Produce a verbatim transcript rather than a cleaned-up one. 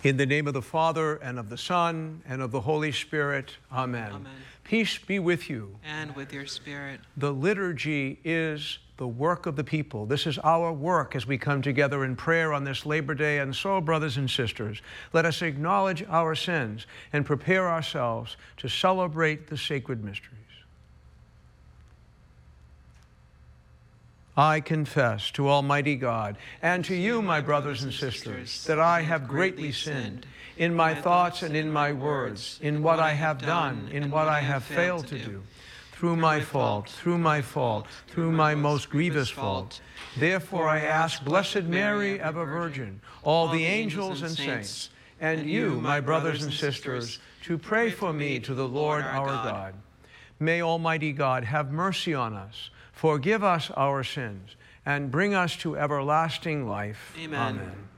In the name of the Father, and of the Son, and of the Holy Spirit. Amen. Amen. Peace be with you. And with your spirit. The liturgy is the work of the people. This is our work as we come together in prayer on this Labor Day. And so, brothers and sisters, let us acknowledge our sins and prepare ourselves to celebrate the sacred mysteries. I confess to Almighty God and to you, my brothers and sisters, that I have greatly sinned in my thoughts and in my words, in what I have done, in what I have failed to do, through my fault, through my fault, through my most grievous fault. Therefore I ask Blessed Mary, ever Virgin, all the angels and saints, and you, my brothers and sisters, to pray for me to the Lord our God. May Almighty God have mercy on us, forgive us our sins, and bring us to everlasting life. Amen. Amen.